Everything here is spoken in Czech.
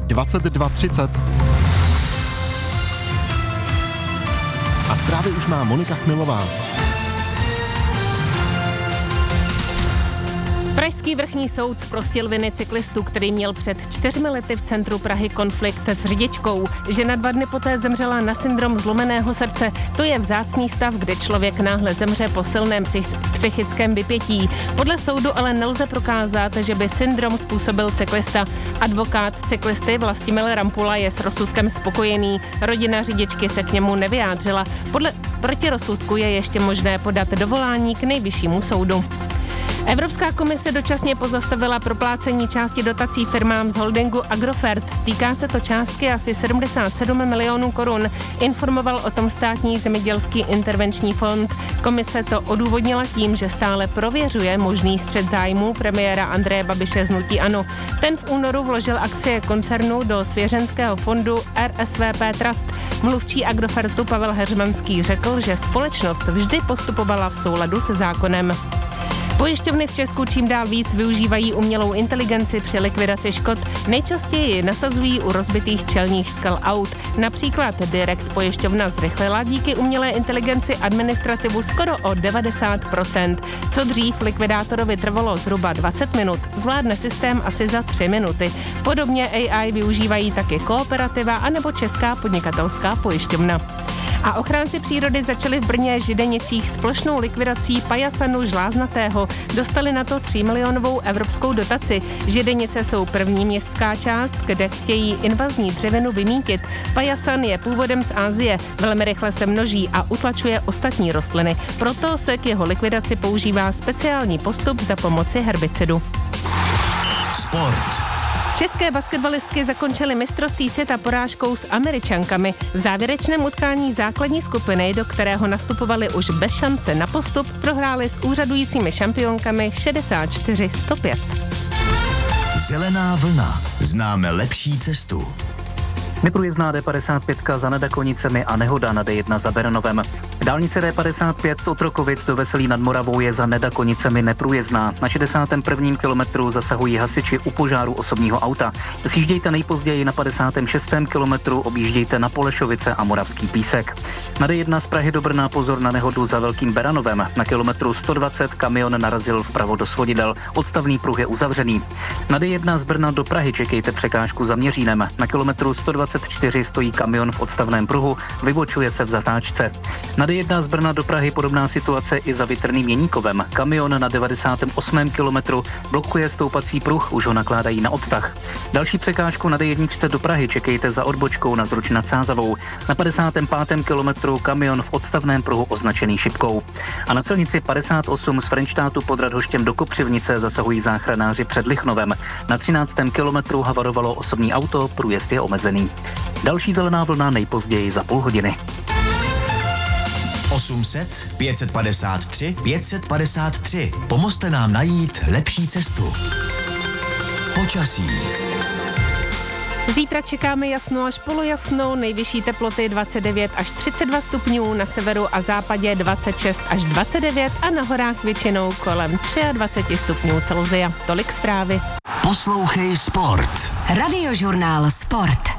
22:30. A zprávy už má Monika Chmilová. Pražský vrchní soud zprostil viny cyklistu, který měl před 4 lety v centru Prahy konflikt s řidičkou. Žena 2 dny poté zemřela na syndrom zlomeného srdce. To je vzácný stav, kdy člověk náhle zemře po silném psychickém vypětí. Podle soudu ale nelze prokázat, že by syndrom způsobil cyklista. Advokát cyklisty Vlastimil Rampula je s rozsudkem spokojený. Rodina řidičky se k němu nevyjádřila. Podle protirozsudku je ještě možné podat dovolání k nejvyššímu soudu. Evropská komise dočasně pozastavila proplácení části dotací firmám z holdingu Agrofert. Týká se to částky asi 77 milionů korun. Informoval o tom státní zemědělský intervenční fond. Komise to odůvodnila tím, že stále prověřuje možný střet zájmů premiéra Andreje Babiše z hnutí ANO. Ten v únoru vložil akcie koncernu do svěřenského fondu RSVP Trust. Mluvčí Agrofertu Pavel Heřmanský řekl, že společnost vždy postupovala v souladu se zákonem. Pojišťovny v Česku čím dál víc využívají umělou inteligenci při likvidaci škod. Nejčastěji ji nasazují u rozbitých čelních skal aut. Například Direct pojišťovna zrychlila díky umělé inteligenci administrativu skoro o 90%. Co dřív likvidátorovi trvalo zhruba 20 minut, zvládne systém asi za 3 minuty. Podobně AI využívají taky Kooperativa anebo Česká podnikatelská pojišťovna. A ochránci přírody začali v Brně Židenicích s plošnou likvidací pajasanu žláznatého. Dostali na to 3 milionovou evropskou dotaci. Židenice jsou první městská část, kde chtějí invazní dřevinu vymítit. Pajasan je původem z Asie, velmi rychle se množí a utlačuje ostatní rostliny. Proto se k jeho likvidaci používá speciální postup za pomoci herbicidu. Sport. České basketbalistky zakončily mistrovství světa porážkou s Američankami. V závěrečném utkání základní skupiny, do kterého nastupovali už bez šance na postup, prohráli s úřadujícími šampionkami 64-105. Zelená vlna. Známe lepší cestu. Neprůjezdná D55 za Nedakonicemi a nehoda na D1 za Beranovem. Dálnice D55 z Otrokovic do Veselí nad Moravou je za Nedakonicemi neprůjezdná. Na 61. kilometru zasahují hasiči u požáru osobního auta. Sjíždějte nejpozději na 56. kilometru, objíždějte na Polešovice a Moravský Písek. Na D1 z Prahy do Brna pozor na nehodu za Velkým Beranovem. Na kilometru 120 kamion narazil vpravo do svodidel. Odstavný pruh je uzavřený. Na D1 z Brna do Prahy čekejte překážku za Měřínem. Na kilometru 124 stojí kamion v odstavném pruhu, vybočuje se v zatáčce. Na D1 z Brna do Prahy podobná situace i za Větrným Měníkovem. Kamion na 98. kilometru blokuje stoupací pruh, už ho nakládají na odtah. Další překážku na D1 do Prahy čekejte za odbočkou na Zruč nad Sázavou. Na 55. kilometru kamion v odstavném pruhu označený šipkou. A na silnici 58 z Frenštátu pod Radhoštěm do Kopřivnice zasahují záchranáři před Lichnovem. Na 13. kilometru havarovalo osobní auto, průjezd je omezený. Další zelená vlna nejpozději za půl hodiny. 800 553 553. Pomozte nám najít lepší cestu. Počasí. Zítra čekáme jasno až polojasno, nejvyšší teploty 29 až 32 stupňů, na severu a západě 26 až 29 a na horách většinou kolem 23 stupňů Celsia. Tolik zprávy. Poslouchej Sport. Radiožurnál Sport.